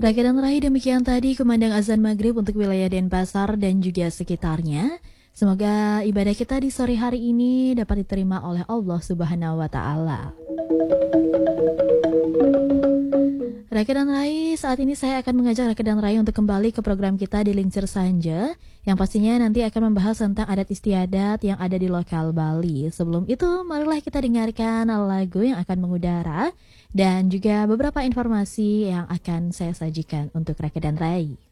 Raka dan Rai, demikian tadi kumandang azan maghrib untuk wilayah Denpasar dan juga sekitarnya. Semoga ibadah kita di sore hari ini dapat diterima oleh Allah Subhanahu wa Ta'ala. Raka dan Rai, saat ini saya akan mengajak Raka dan Rai untuk kembali ke program kita di Lincir Sanja, yang pastinya nanti akan membahas tentang adat istiadat yang ada di lokal Bali. Sebelum itu, marilah kita dengarkan lagu yang akan mengudara dan juga beberapa informasi yang akan saya sajikan untuk Raka dan Rai.